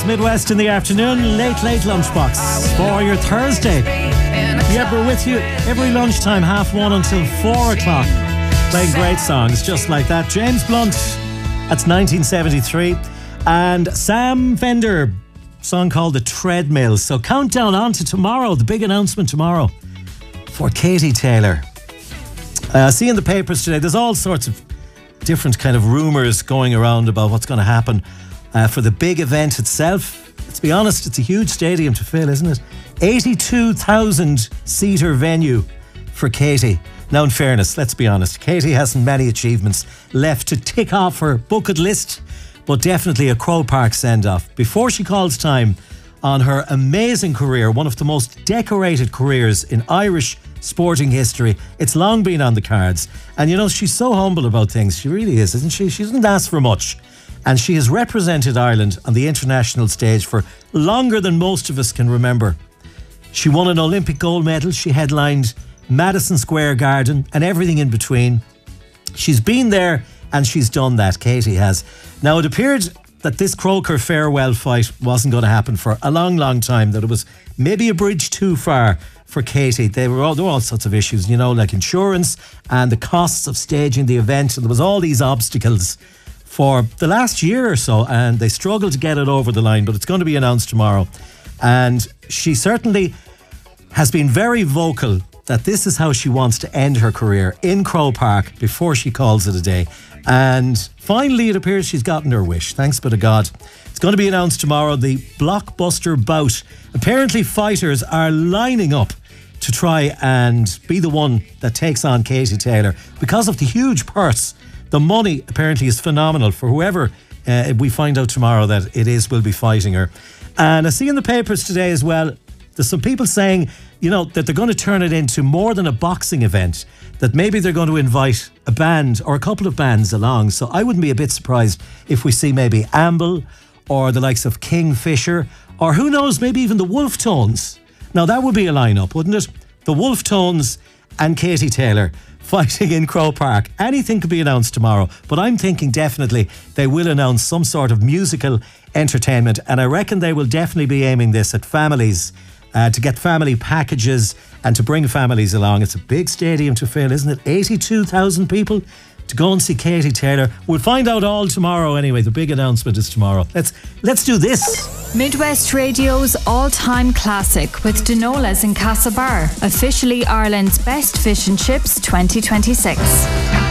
It's Midwest in the afternoon, late lunchbox for your Thursday. Yeah, we're with you every lunchtime, 1:30 until 4 o'clock, playing great songs just like that. James Blunt, that's 1973, and Sam Fender, song called The Treadmill. So countdown on to tomorrow, the big announcement tomorrow for Katie Taylor. See in the papers today, there's all sorts of different kind of rumours going around about what's going to happen for the big event itself. Let's be honest, it's a huge stadium to fill, isn't it? 82,000 seater venue for Katie. Now, in fairness, let's be honest, Katie hasn't many achievements left to tick off her bucket list, but definitely a Croke Park send-off before she calls time on her amazing career, one of the most decorated careers in Irish sporting history. It's long been on the cards. And you know, she's so humble about things. She really is, isn't she? She doesn't ask for much. And she has represented Ireland on the international stage for longer than most of us can remember. She won an Olympic gold medal. She headlined Madison Square Garden and everything in between. She's been there and she's done that, Katie has. Now, it appeared that this Croker farewell fight wasn't going to happen for a long, long time, that it was maybe a bridge too far for Katie. There were all sorts of issues, you know, like insurance and the costs of staging the event. And there was all these obstacles for the last year or so, and they struggled to get it over the line, but it's going to be announced tomorrow. And she certainly has been very vocal that this is how she wants to end her career, in Croke Park, before she calls it a day. And finally, it appears she's gotten her wish. Thanks be to God. It's going to be announced tomorrow, the blockbuster bout. Apparently, fighters are lining up to try and be the one that takes on Katie Taylor because of the huge purse. The money apparently is phenomenal for whoever we find out tomorrow that it is will be fighting her. And I see in the papers today as well, there's some people saying, you know, that they're going to turn it into more than a boxing event, that maybe they're going to invite a band or a couple of bands along. So I wouldn't be a bit surprised if we see maybe Amble or the likes of Kingfisher, or who knows, maybe even the Wolf Tones. Now that would be a lineup, wouldn't it? The Wolf Tones and Katie Taylor fighting in Croke Park. Anything could be announced tomorrow, but I'm thinking definitely they will announce some sort of musical entertainment, and I reckon they will definitely be aiming this at families, to get family packages and to bring families along. It's a big stadium to fill, isn't it? 82,000 people to go and see Katie Taylor. We'll find out all tomorrow anyway. The big announcement is tomorrow. Let's do this. Midwest Radio's all-time classic with Denola's in Castlebar, officially Ireland's best fish and chips 2026.